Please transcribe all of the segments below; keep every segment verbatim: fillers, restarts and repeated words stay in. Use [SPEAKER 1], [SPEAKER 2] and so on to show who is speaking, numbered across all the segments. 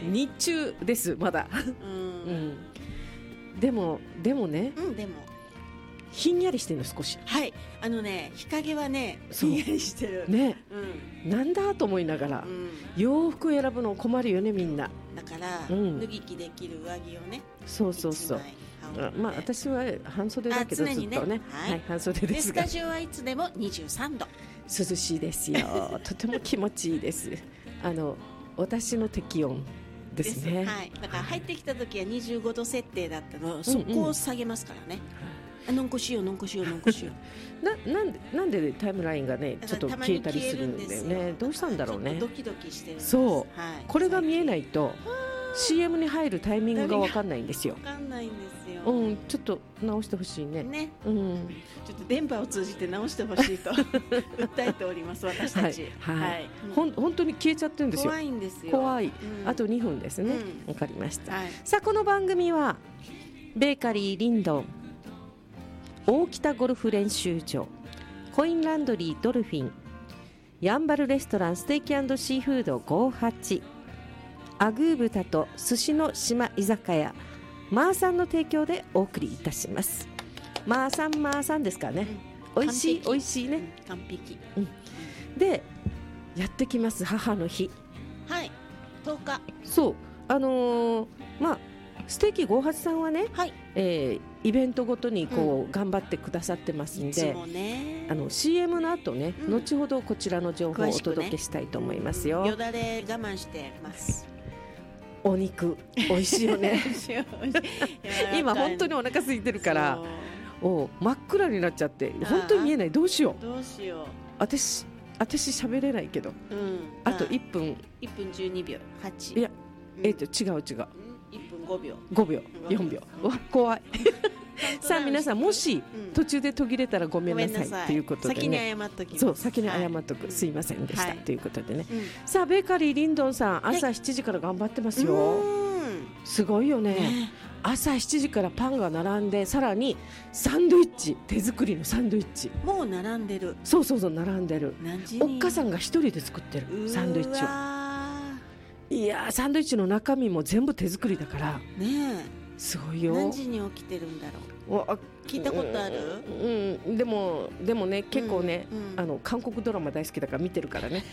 [SPEAKER 1] 日中ですまだ、うんうん、でもでもね、
[SPEAKER 2] うん、でも
[SPEAKER 1] ひんやりしてるの少し。
[SPEAKER 2] はい、あのね日陰はねひんやりしてる
[SPEAKER 1] ね、
[SPEAKER 2] うん、
[SPEAKER 1] なんだと思いながら、うん、洋服選ぶの困るよねみんな。
[SPEAKER 2] だから、うん、脱ぎ着できる上着をね、
[SPEAKER 1] そうそうそう、まあ私は半袖だけどずっとね、ね、はいはい、半袖ですが、
[SPEAKER 2] でスタジオはいつでもにじゅうさんど、
[SPEAKER 1] 涼しいですよとても気持ちいいです。あの私の適温ですね。
[SPEAKER 2] です、はい、だから入ってきた時はにじゅうごど設定だったのを、そこを下げますからね、うんうん、のんこしようのんこしようのんこしような, なんでなんでタイムラインがねちょっと消えたりするんだよね。どうしたんだろうね。 ドキドキしてるんです。
[SPEAKER 1] そう、はい、これが見えないと シーエム に入るタイミングが分かんないんですよ。
[SPEAKER 2] 分かんないんですよ、
[SPEAKER 1] うん、ちょっと直してほしいね。
[SPEAKER 2] ね、
[SPEAKER 1] うん、
[SPEAKER 2] ちょっと電波を通じて直してほしいと訴えております私たち。
[SPEAKER 1] はいはい、はい、ほん本当に消えちゃってるんですよ。
[SPEAKER 2] 怖いんですよ。
[SPEAKER 1] 怖い、うん、あとにふんですね。わ、うん、かりました、はい、さあこの番組はベーカリーリンドン、大北ゴルフ練習場、コインランドリードルフィン、やんばるレストランステーキ&シーフードごじゅうはち、アグー豚と寿司の島居酒屋マーさんの提供でお送りいたします。マーさんマーさんですからね、うん、美味しい美味しいね、うん、
[SPEAKER 2] 完璧、
[SPEAKER 1] うん、でやってきます母の日、
[SPEAKER 2] はい、とおか。
[SPEAKER 1] そうあのー、まあステーキごじゅうはちさんはね、はい、えー、イベントごとにこう、うん、頑張ってくださってますんで、いつもね、あの シーエム の後ね、うん、後ほどこちらの情報をお届けしたいと思いますよ、
[SPEAKER 2] ね、よだれ我慢してます。
[SPEAKER 1] お肉美味しいよね今本当にお腹空いてるからお真っ暗になっちゃって本当に見えない。どうしよう
[SPEAKER 2] どうしよう。
[SPEAKER 1] 私私喋れないけど、うん、あといっぷん
[SPEAKER 2] いっぷんじゅうにびょうはち、
[SPEAKER 1] いや、うん、えー、と違う違う、
[SPEAKER 2] いっぷんごびょう
[SPEAKER 1] ごびょうよんびょう、わ怖いさあ皆さんもし途中で途切れたらごめんなさいということでね、
[SPEAKER 2] 先に謝っときます。
[SPEAKER 1] そう先に謝っとく、はい、すいませんでした、はい、ということでね、うん、さあベーカリーリンドンさん朝しちじから頑張ってますよ。すごいよね、ね、朝しちじからパンが並んで、さらにサンドイッチ、手作りのサンドイッチ
[SPEAKER 2] もう並んでる。
[SPEAKER 1] そうそうそう、並んでる。おっかさんが一人で作ってるサンドイッチを。いやーサンドイッチの中身も全部手作りだからね、すごいよ。
[SPEAKER 2] 何時に起きてるんだろう。聞いたことある？
[SPEAKER 1] うん、うん、でもでもね結構ね、うんうん、あの韓国ドラマ大好きだから見てるからね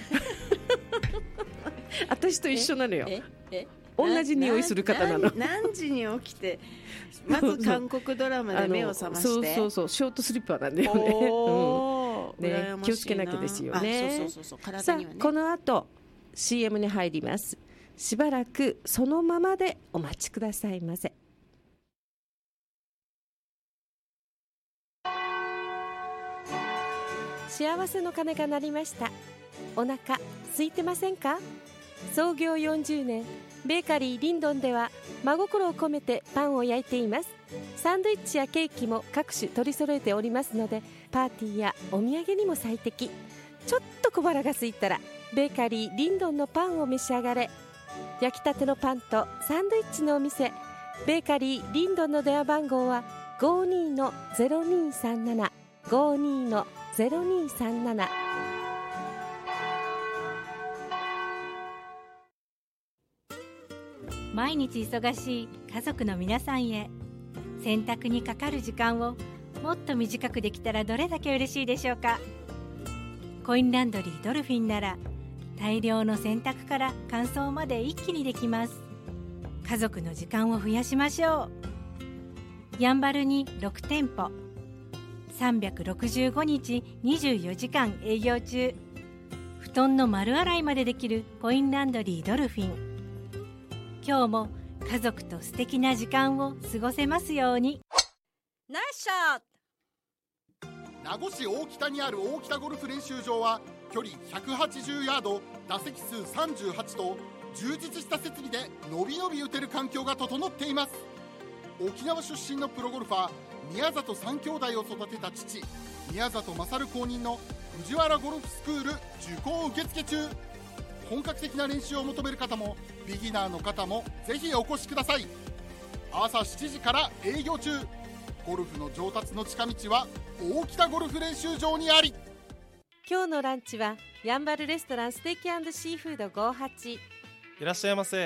[SPEAKER 1] 私と一緒なのよ。ええ同じ匂いする方なの。
[SPEAKER 2] 何時に起きてまず韓国ドラマで目を覚まして、
[SPEAKER 1] そうそうそう、ショートスリッパなんだよね、うんね、気をつけなきゃですよね。
[SPEAKER 2] そうそうそうそう、体にはね。
[SPEAKER 1] さあこの後 シーエム に入ります。しばらくそのままでお待ちくださいませ。幸せの鐘が鳴りました。お腹空いてませんか？創業よんじゅうねんベーカリーリンドンでは真心を込めてパンを焼いています。サンドイッチやケーキも各種取り揃えておりますので、パーティーやお土産にも最適。ちょっと小腹が空いたらベーカリーリンドンのパンを召し上がれ。焼きたてのパンとサンドイッチのお店、ベーカリーリンドンの電話番号は ごーにーのゼロにーさんなな ごーにーのゼロにーさんなな。
[SPEAKER 3] 毎日忙しい家族の皆さんへ、洗濯にかかる時間をもっと短くできたらどれだけ嬉しいでしょうか。コインランドリードルフィンなら大量の洗濯から乾燥まで一気にできます。家族の時間を増やしましょう。やんばるにろくてんぽ、さんびゃくろくじゅうごにちにじゅうよじかん営業中。布団の丸洗いまでできるコインランドリードルフィン。今日も家族と素敵な時間を過ごせますように。
[SPEAKER 4] ナイスショット。
[SPEAKER 5] 名護市大北にある大北ゴルフ練習場は距離ひゃくはちじゅうヤード、打席数さんじゅうはちと充実した設備でのびのび打てる環境が整っています。沖縄出身のプロゴルファー宮里三兄弟を育てた父宮里勝公認の藤原ゴルフスクール受講受付中。本格的な練習を求める方もビギナーの方もぜひお越しください。朝しちじから営業中。ゴルフの上達の近道は大北ゴルフ練習場にあり。
[SPEAKER 1] 今日のランチはやんばるレストランステーキ&シーフードごじゅうはち。
[SPEAKER 6] いらっしゃいませ。